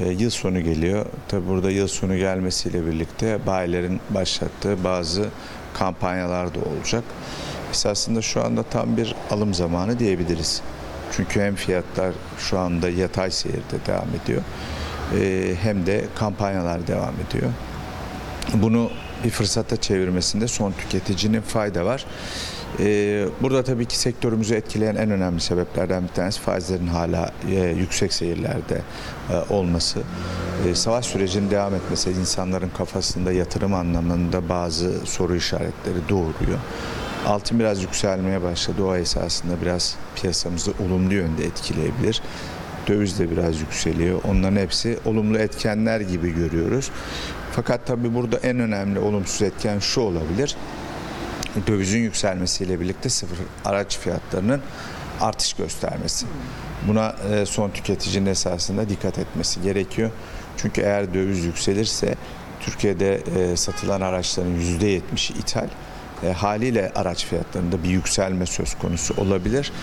Yıl sonu geliyor. Tabi burada yıl sonu gelmesiyle birlikte bayilerin başlattığı bazı kampanyalar da olacak. Esasında şu anda tam bir alım zamanı diyebiliriz. Çünkü hem fiyatlar şu anda yatay seyirde devam ediyor, hem de kampanyalar devam ediyor. Bunu bir fırsata çevirmesinde son tüketicinin fayda var. Burada tabii ki sektörümüzü etkileyen en önemli sebeplerden bir tanesi faizlerin hala yüksek seyirlerde olması. Savaş sürecinin devam etmesi insanların kafasında yatırım anlamında bazı soru işaretleri doğuruyor. Altın biraz yükselmeye başladı. O esasında biraz piyasamızı olumlu yönde etkileyebilir. Döviz de biraz yükseliyor. Onların hepsi olumlu etkenler gibi görüyoruz. Fakat tabii burada en önemli olumsuz etken şu olabilir. Dövizin yükselmesiyle birlikte sıfır araç fiyatlarının artış göstermesi. Buna son tüketicinin esasında dikkat etmesi gerekiyor. Çünkü eğer döviz yükselirse Türkiye'de satılan araçların %70'i ithal. Haliyle araç fiyatlarında bir yükselme söz konusu olabilir.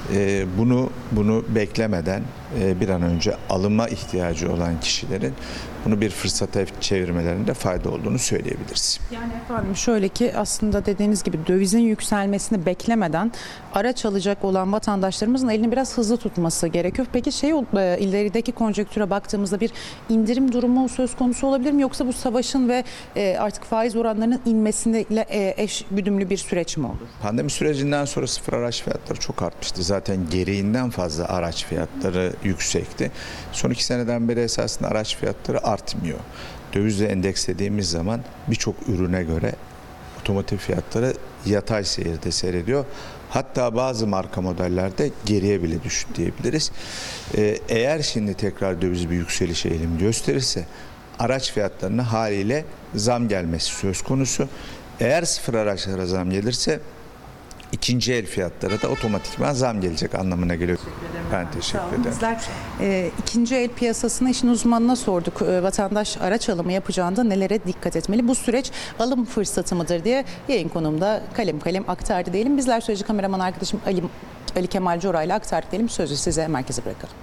Bunu beklemeden bir an önce alıma ihtiyacı olan kişilerin bunu bir fırsata çevirmelerinde fayda olduğunu söyleyebiliriz. Yani efendim şöyle ki aslında dediğiniz gibi dövizin yükselmesini beklemeden araç alacak olan vatandaşlarımızın elini biraz hızlı tutması gerekiyor. Peki ilerideki konjonktüre baktığımızda bir indirim durumu söz konusu olabilir mi? Yoksa bu savaşın ve artık faiz oranlarının inmesiyle eş güdümlü bir süreç mi olur? Pandemi sürecinden sonra sıfır araç fiyatları çok artmıştı. Zaten gereğinden fazla araç fiyatları yüksekti. Son 2 seneden beri esasında araç fiyatları artmıyor. Dövizle endekslediğimiz zaman birçok ürüne göre otomotiv fiyatları yatay seyirde seyrediyor. Hatta bazı marka modellerde geriye bile düştü diyebiliriz. Eğer şimdi tekrar döviz bir yükseliş eğilimi gösterirse araç fiyatlarına haliyle zam gelmesi söz konusu. Eğer sıfır araçlara zam gelirse ikinci el fiyatlara da otomatikman zam gelecek anlamına geliyor. Ben teşekkür ederim. Bizler ikinci el piyasasına işin uzmanına sorduk. Vatandaş araç alımı yapacağında nelere dikkat etmeli? Bu süreç alım fırsatı mıdır diye yayın konumda kalem kalem aktardı diyelim. Bizler sözcü kameraman arkadaşım Ali Kemal Coray'la aktardık diyelim. Sözü size merkeze bırakalım.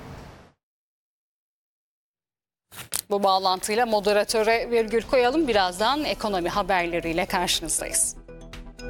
Bu bağlantıyla moderatöre virgül koyalım. Birazdan ekonomi haberleriyle karşınızdayız.